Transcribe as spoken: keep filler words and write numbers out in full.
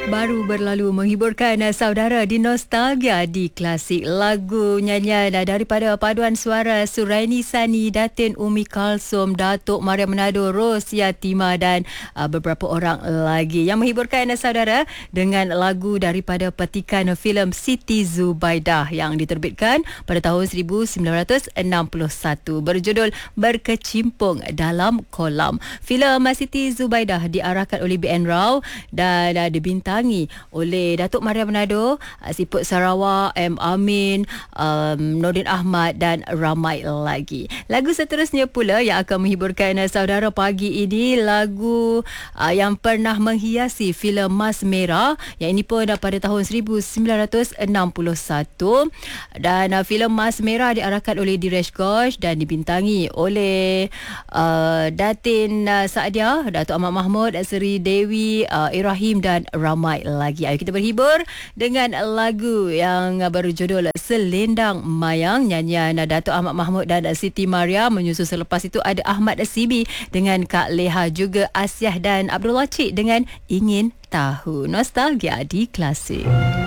Baru berlalu menghiburkan uh, saudara di Nostalgia di Klasik. Lagu nyanyian uh, daripada paduan suara Suraini Sani, Datin Umi Kalsum, Datuk Maria Manado, Ros Yatima dan uh, beberapa orang lagi yang menghiburkan uh, saudara dengan lagu daripada petikan filem Siti Zubaidah yang diterbitkan pada tahun seribu sembilan ratus enam puluh satu berjudul Berkecimpung Dalam Kolam. Filem Siti Zubaidah diarahkan oleh B N Rao dan uh, dibintangi oleh Datuk Maria Manado, Siput Sarawak, M. Amin, um, Nordin Ahmad dan ramai lagi. Lagu seterusnya pula yang akan menghiburkan saudara pagi ini, lagu uh, yang pernah menghiasi filem Mas Merah, yang ini pun pada tahun seribu sembilan ratus enam puluh satu, dan uh, filem Mas Merah diarahkan oleh Diresh Ghosh dan dibintangi oleh uh, Datin uh, Saadia, Datuk Ahmad Mahmud, Seri Dewi, uh, Irahim dan ramai lagi. Ayo kita berhibur dengan lagu yang berjudul Selendang Mayang, nyanyian Datuk Ahmad Mahmud dan Siti Maria. Menyusul selepas itu ada Ahmad Sibi dengan Kak Leha, juga Asyah dan Abdullah Cik dengan Ingin Tahu. Nostalgia di Klasik.